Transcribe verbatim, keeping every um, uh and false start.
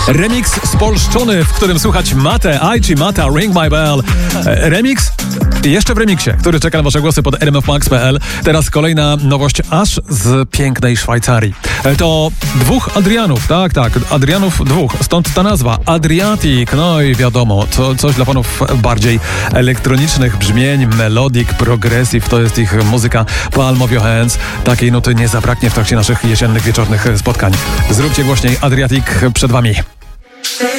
Remix spolszczony, w którym słuchać Mate, Aichi Mata, Ring My Bell. Remix? Jeszcze w remiksie, który czeka na wasze głosy pod r m f max kropka p l. Teraz kolejna nowość aż z pięknej Szwajcarii. To dwóch Adrianów, tak, tak, Adrianów dwóch, stąd ta nazwa, Adriatic. No i wiadomo, to coś dla fanów bardziej elektronicznych brzmień, melodic, progressive, to jest ich muzyka Palm of Your Hands. Takiej nuty nie zabraknie w trakcie naszych jesiennych, wieczornych spotkań. Zróbcie głośniej, Adriatic przed wami.